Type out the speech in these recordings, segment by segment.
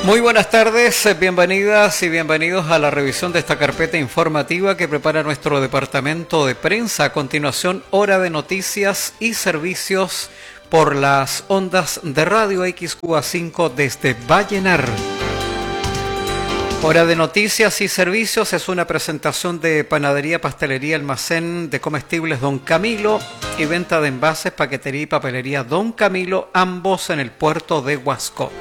Muy buenas tardes, bienvenidas y bienvenidos a la revisión de esta carpeta informativa que prepara nuestro departamento de prensa. A continuación, hora de noticias y servicios por las ondas de Radio XQA5 desde Vallenar. Hora de noticias y servicios es una presentación de Panadería, Pastelería, Almacén de Comestibles Don Camilo y venta de envases, paquetería y papelería Don Camilo, ambos en el puerto de Huasco.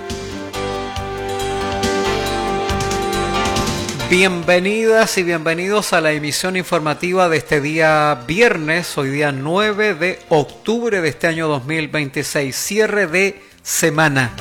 Bienvenidas y bienvenidos a la emisión informativa de este día viernes, hoy día 9 de octubre de este año 2026, cierre de semana.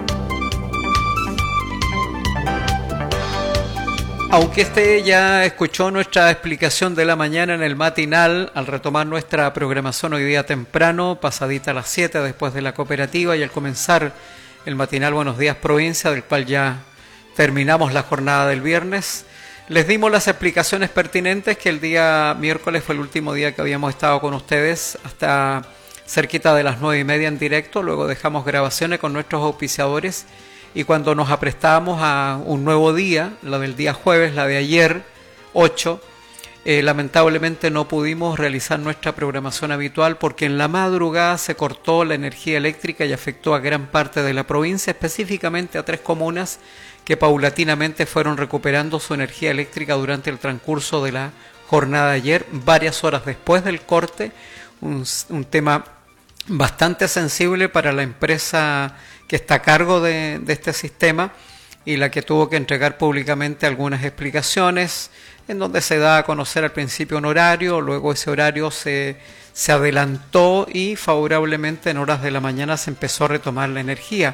Aunque usted ya escuchó nuestra explicación de la mañana en el matinal, al retomar nuestra programación hoy día temprano, pasadita a las 7 después de la cooperativa y al comenzar el matinal Buenos Días Provincia, del cual ya terminamos la jornada del viernes, les dimos las explicaciones pertinentes que el día miércoles fue el último día que habíamos estado con ustedes hasta cerquita de las 9:30 en directo, luego dejamos grabaciones con nuestros auspiciadores y cuando nos aprestamos a un nuevo día, la del día jueves, la de ayer, 8, lamentablemente no pudimos realizar nuestra programación habitual porque en la madrugada se cortó la energía eléctrica y afectó a gran parte de la provincia, específicamente a 3 comunas que paulatinamente fueron recuperando su energía eléctrica durante el transcurso de la jornada de ayer, varias horas después del corte, un tema bastante sensible para la empresa que está a cargo de este sistema y la que tuvo que entregar públicamente algunas explicaciones en donde se da a conocer al principio un horario, luego ese horario se adelantó y favorablemente en horas de la mañana se empezó a retomar la energía.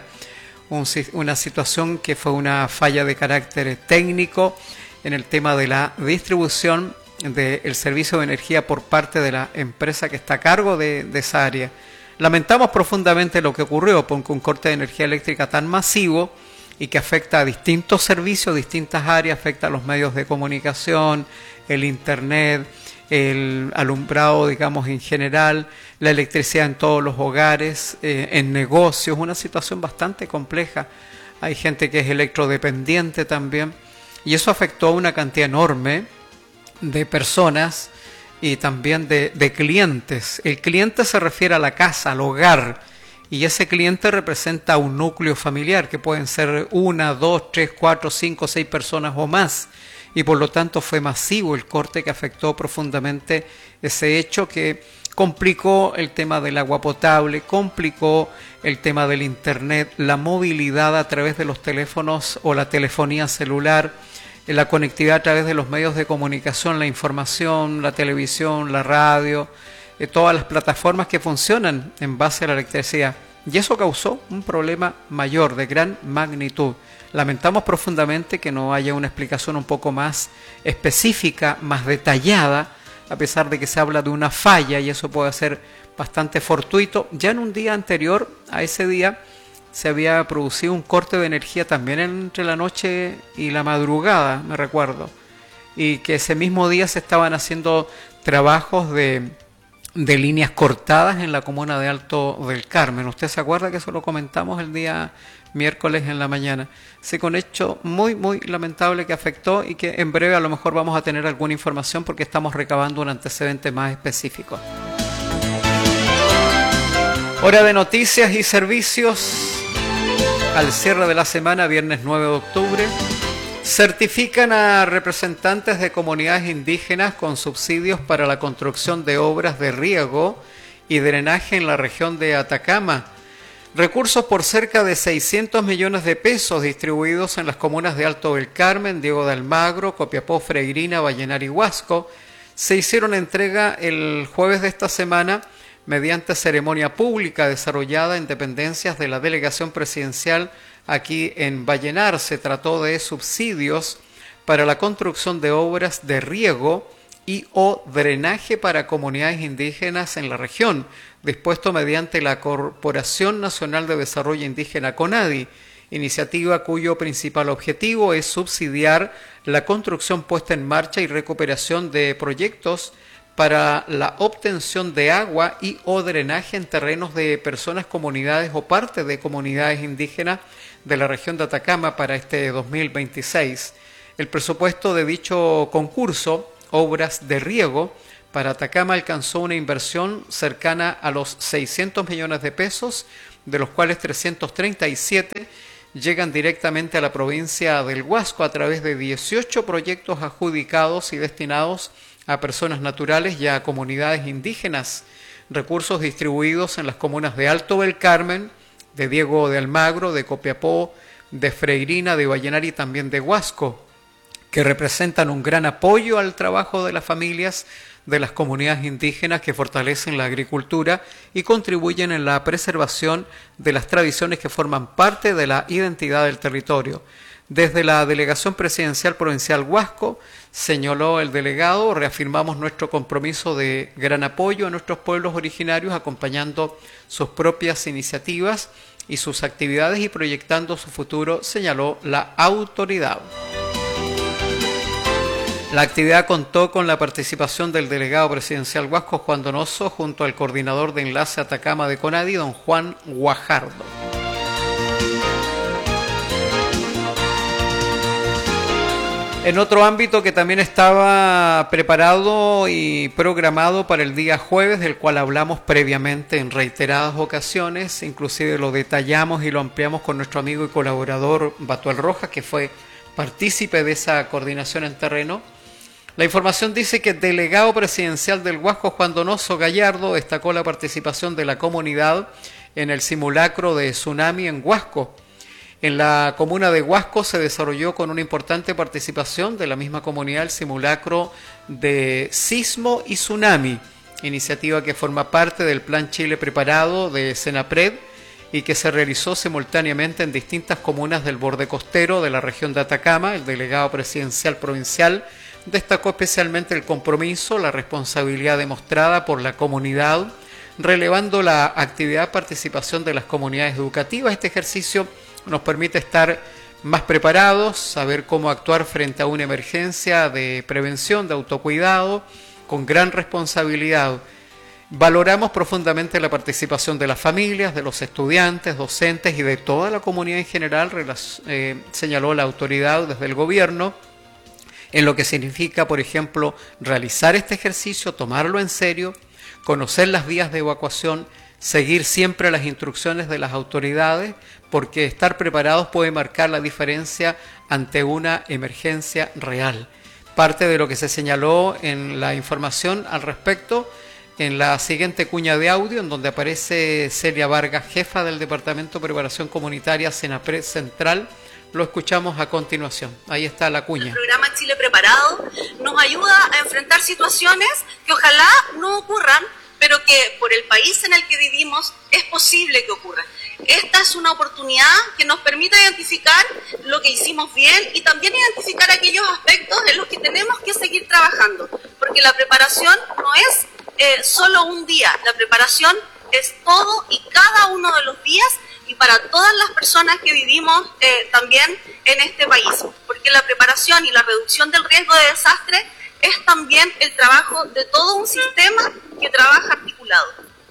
Una situación que fue una falla de carácter técnico en el tema de la distribución del servicio de energía por parte de la empresa que está a cargo de esa área. Lamentamos profundamente lo que ocurrió porque un corte de energía eléctrica tan masivo y que afecta a distintos servicios, distintas áreas, afecta a los medios de comunicación, el internet, el alumbrado, digamos, en general, la electricidad en todos los hogares, en negocios, una situación bastante compleja. Hay gente que es electrodependiente también y eso afectó a una cantidad enorme de personas y también de clientes. El cliente se refiere a la casa, al hogar, y ese cliente representa un núcleo familiar que pueden ser 1, 2, 3, 4, 5, 6 personas o más. Y por lo tanto fue masivo el corte que afectó profundamente ese hecho que complicó el tema del agua potable, complicó el tema del internet, la movilidad a través de los teléfonos o la telefonía celular, la conectividad a través de los medios de comunicación, la información, la televisión, la radio, todas las plataformas que funcionan en base a la electricidad. Y eso causó un problema mayor, de gran magnitud. Lamentamos profundamente que no haya una explicación un poco más específica, más detallada, a pesar de que se habla de una falla y eso puede ser bastante fortuito. Ya en un día anterior a ese día se había producido un corte de energía también entre la noche y la madrugada, me recuerdo, y que ese mismo día se estaban haciendo trabajos de líneas cortadas en la comuna de Alto del Carmen. ¿Usted se acuerda que eso lo comentamos el día miércoles en la mañana? Sí, con hecho muy, muy lamentable que afectó y que en breve a lo mejor vamos a tener alguna información porque estamos recabando un antecedente más específico. Hora de noticias y servicios al cierre de la semana, viernes 9 de octubre. Certifican a representantes de comunidades indígenas con subsidios para la construcción de obras de riego y drenaje en la región de Atacama. Recursos por cerca de 600 millones de pesos distribuidos en las comunas de Alto del Carmen, Diego de Almagro, Copiapó, Freirina, Vallenar y Huasco se hicieron entrega el jueves de esta semana mediante ceremonia pública desarrollada en dependencias de la delegación presidencial aquí en Vallenar. Se trató de subsidios para la construcción de obras de riego y o drenaje para comunidades indígenas en la región, dispuesto mediante la Corporación Nacional de Desarrollo Indígena CONADI, iniciativa cuyo principal objetivo es subsidiar la construcción, puesta en marcha y recuperación de proyectos para la obtención de agua y o drenaje en terrenos de personas, comunidades o parte de comunidades indígenas de la región de Atacama para este 2026. El presupuesto de dicho concurso, Obras de Riego, para Atacama alcanzó una inversión cercana a los 600 millones de pesos, de los cuales 337 llegan directamente a la provincia del Huasco a través de 18 proyectos adjudicados y destinados a personas naturales y a comunidades indígenas, recursos distribuidos en las comunas de Alto del Carmen, de Diego de Almagro, de Copiapó, de Freirina, de Vallenar y también de Huasco, que representan un gran apoyo al trabajo de las familias de las comunidades indígenas que fortalecen la agricultura y contribuyen en la preservación de las tradiciones que forman parte de la identidad del territorio. Desde la Delegación Presidencial Provincial Huasco, señaló el delegado, reafirmamos nuestro compromiso de gran apoyo a nuestros pueblos originarios, acompañando sus propias iniciativas y sus actividades y proyectando su futuro, señaló la autoridad. La actividad contó con la participación del delegado presidencial Huasco, Juan Donoso, junto al coordinador de enlace Atacama de CONADI, don Juan Guajardo. En otro ámbito que también estaba preparado y programado para el día jueves, del cual hablamos previamente en reiteradas ocasiones, inclusive lo detallamos y lo ampliamos con nuestro amigo y colaborador Batuel Rojas, que fue partícipe de esa coordinación en terreno. La información dice que el delegado presidencial del Huasco, Juan Donoso Gallardo, destacó la participación de la comunidad en el simulacro de tsunami en Huasco. En la comuna de Huasco se desarrolló con una importante participación de la misma comunidad el simulacro de sismo y tsunami, iniciativa que forma parte del Plan Chile Preparado de Senapred y que se realizó simultáneamente en distintas comunas del borde costero de la región de Atacama. El delegado presidencial provincial destacó especialmente el compromiso, la responsabilidad demostrada por la comunidad, relevando la actividad participación de las comunidades educativas. Este ejercicio nos permite estar más preparados, saber cómo actuar frente a una emergencia de prevención, de autocuidado, con gran responsabilidad. Valoramos profundamente la participación de las familias, de los estudiantes, docentes y de toda la comunidad en general, señaló la autoridad desde el gobierno, en lo que significa, por ejemplo, realizar este ejercicio, tomarlo en serio, conocer las vías de evacuación, seguir siempre las instrucciones de las autoridades, porque estar preparados puede marcar la diferencia ante una emergencia real. Parte de lo que se señaló en la información al respecto, en la siguiente cuña de audio, en donde aparece Celia Vargas, jefa del Departamento de Preparación Comunitaria Senapred Central. Lo escuchamos a continuación. Ahí está la cuña. El programa Chile Preparado nos ayuda a enfrentar situaciones que ojalá no ocurran, pero que por el país en el que vivimos es posible que ocurran. Esta es una oportunidad que nos permite identificar lo que hicimos bien y también identificar aquellos aspectos en los que tenemos que seguir trabajando, porque la preparación no es solo un día, la preparación es todo y cada uno de los días y para todas las personas que vivimos también en este país, porque la preparación y la reducción del riesgo de desastre es también el trabajo de todo un sistema que trabaja articulado.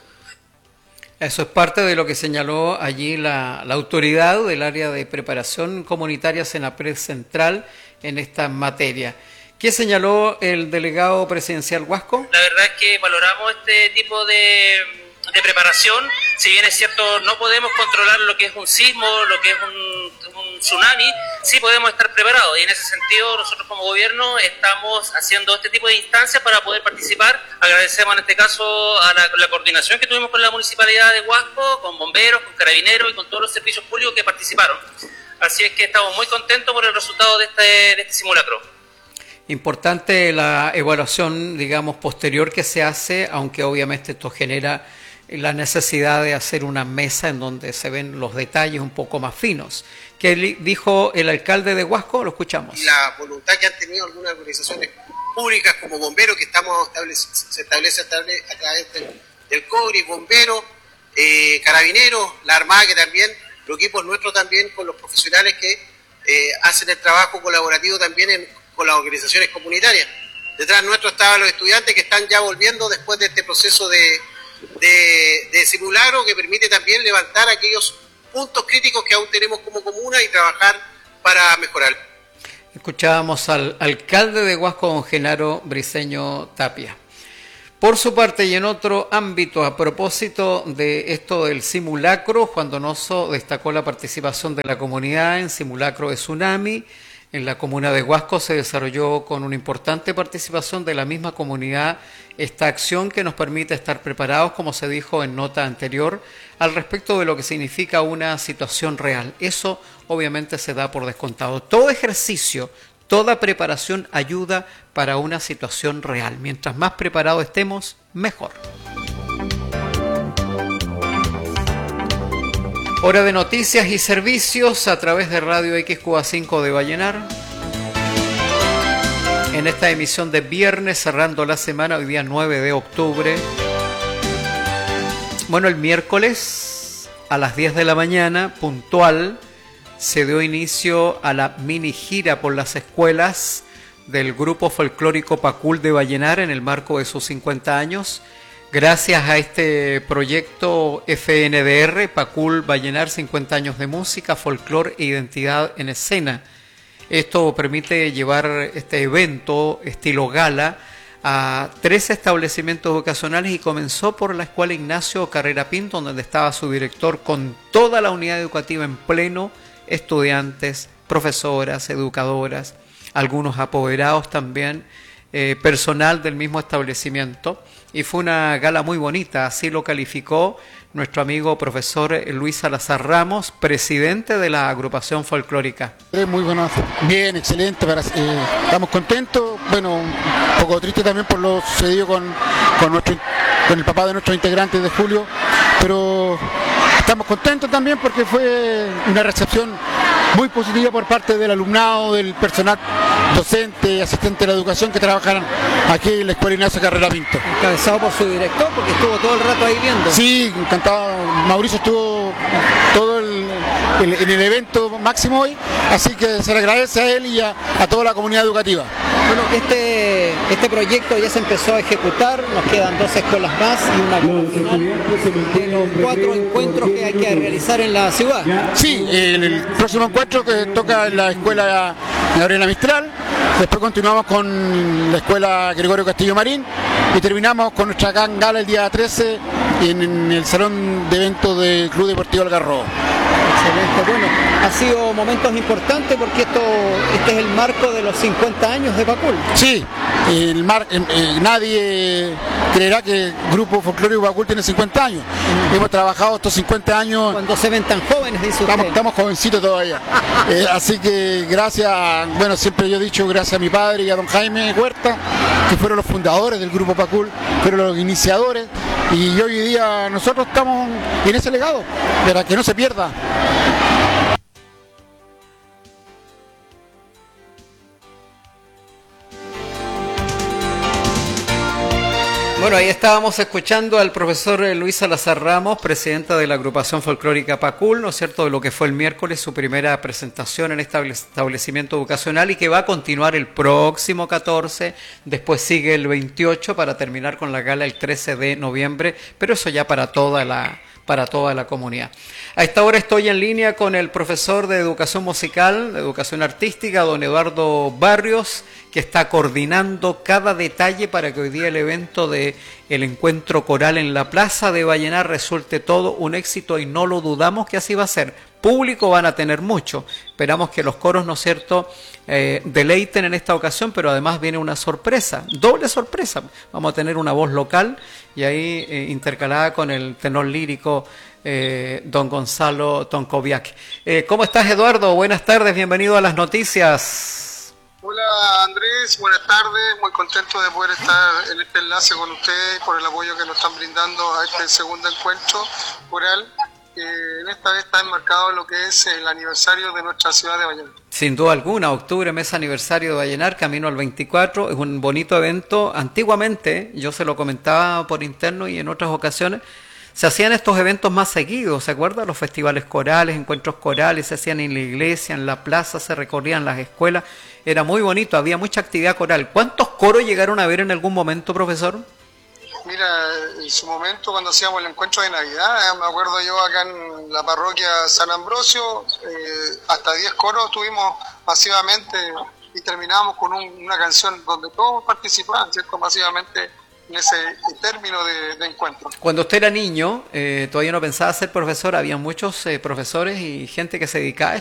Eso es parte de lo que señaló allí la autoridad del área de preparación comunitaria Senapred Central en esta materia. ¿Qué señaló el delegado presidencial Huasco? La verdad es que valoramos este tipo de preparación. Si bien es cierto, no podemos controlar lo que es un sismo, lo que es un tsunami, sí podemos estar preparados. Y en ese sentido, nosotros como gobierno estamos haciendo este tipo de instancias para poder participar. Agradecemos en este caso a la coordinación que tuvimos con la Municipalidad de Huasco, con bomberos, con carabineros y con todos los servicios públicos que participaron. Así es que estamos muy contentos por el resultado de este simulacro. Importante la evaluación, digamos, posterior que se hace, aunque obviamente esto genera la necesidad de hacer una mesa en donde se ven los detalles un poco más finos. ¿Qué dijo el alcalde de Huasco? Lo escuchamos. La voluntad que han tenido algunas organizaciones públicas como bomberos, que se establece a través del COBRI, bomberos, carabineros, la Armada, que también, los equipos nuestros también, con los profesionales que hacen el trabajo colaborativo también con las organizaciones comunitarias. Detrás nuestro estaban los estudiantes que están ya volviendo después de este proceso de simulacro, que permite también levantar aquellos puntos críticos que aún tenemos como comuna y trabajar para mejorar. Escuchábamos al alcalde de Huasco, don Genaro Briceño Tapia. Por su parte, y en otro ámbito, a propósito de esto del simulacro, Juan Donoso destacó la participación de la comunidad en simulacro de tsunami. En la comuna de Huasco se desarrolló con una importante participación de la misma comunidad esta acción que nos permite estar preparados, como se dijo en nota anterior, al respecto de lo que significa una situación real. Eso obviamente se da por descontado. Todo ejercicio, toda preparación ayuda para una situación real. Mientras más preparados estemos, mejor. Hora de noticias y servicios a través de Radio XQA5 de Vallenar. En esta emisión de viernes, cerrando la semana, hoy día 9 de octubre. Bueno, el miércoles a las 10 de la mañana, puntual, se dio inicio a la mini gira por las escuelas del grupo folclórico Pacul de Vallenar en el marco de sus 50 años. Gracias a este proyecto FNDR, Pacul Vallenar, 50 años de música, folclor e identidad en escena. Esto permite llevar este evento estilo gala a 13 establecimientos educacionales y comenzó por la Escuela Ignacio Carrera Pinto, donde estaba su director con toda la unidad educativa en pleno, estudiantes, profesoras, educadoras, algunos apoderados también, personal del mismo establecimiento. Y fue una gala muy bonita, así lo calificó nuestro amigo profesor Luis Salazar Ramos, presidente de la agrupación folclórica. Muy bueno, bien, excelente, estamos contentos, bueno, un poco triste también por lo sucedido con el papá de nuestros integrantes de Julio, pero estamos contentos también porque fue una recepción muy positiva por parte del alumnado, del personal docente, asistente de la educación que trabajan aquí en la Escuela Ignacio Carrera Pinto. Encabezado por su director, porque estuvo todo el rato ahí viendo. Sí, encantado. Mauricio estuvo todo en el evento máximo hoy, así que se le agradece a él y a toda la comunidad educativa. Bueno, este proyecto ya se empezó a ejecutar, nos quedan 2 escuelas más y una final de los 4 encuentros que hay que realizar en la ciudad. Sí, el próximo encuentro que toca en la Escuela Gabriela Mistral, después continuamos con la Escuela Gregorio Castillo Marín y terminamos con nuestra gala el día 13 en el Salón de Eventos del Club Deportivo Algarrobo. Excelente, bueno, ha sido momentos importantes porque este es el marco de los 50 años de Pacul. Sí, nadie creerá que el grupo folclórico Pacul tiene 50 años. Hemos trabajado estos 50 años. Cuando se ven tan jóvenes, dice usted. Estamos jovencitos todavía. Así que gracias, bueno, siempre yo he dicho gracias a mi padre y a don Jaime Huerta, que fueron los fundadores del grupo Pacul, fueron los iniciadores, y hoy día nosotros estamos en ese legado, para que no se pierda. Bueno, ahí estábamos escuchando al profesor Luis Salazar Ramos, presidente de la agrupación folclórica Pacul, ¿no es cierto?, de lo que fue el miércoles su primera presentación en este establecimiento educacional y que va a continuar el próximo 14, después sigue el 28 para terminar con la gala el 13 de noviembre, pero eso ya para toda la comunidad. A esta hora estoy en línea con el profesor de educación musical, de educación artística, don Eduardo Barrios, que está coordinando cada detalle para que hoy día el evento de el encuentro coral en la Plaza de Vallenar resulte todo un éxito y no lo dudamos que así va a ser. Público van a tener mucho. Esperamos que los coros, ¿no es cierto?, deleiten en esta ocasión, pero además viene una sorpresa, doble sorpresa. Vamos a tener una voz local y ahí intercalada con el tenor lírico don Gonzalo Tonkoviak. ¿Cómo estás, Eduardo? Buenas tardes, bienvenido a las noticias. Hola Andrés, buenas tardes, muy contento de poder estar en este enlace con ustedes por el apoyo que nos están brindando a este segundo encuentro coral, que en esta vez está enmarcado en lo que es el aniversario de nuestra ciudad de Vallenar. Sin duda alguna, octubre, mes aniversario de Vallenar, camino al 24, es un bonito evento. Antiguamente, yo se lo comentaba por interno y en otras ocasiones, se hacían estos eventos más seguidos, ¿se acuerdan? Los festivales corales, encuentros corales, se hacían en la iglesia, en la plaza, se recorrían las escuelas, era muy bonito, había mucha actividad coral. ¿Cuántos coros llegaron a ver en algún momento, profesor? Mira, en su momento cuando hacíamos el encuentro de Navidad, me acuerdo yo acá en la parroquia San Ambrosio, hasta 10 coros tuvimos masivamente y terminamos con una canción donde todos participaban, ¿cierto? Masivamente en ese término de encuentro. Cuando usted era niño, todavía no pensaba ser profesor, había muchos profesores y gente que se dedicaba a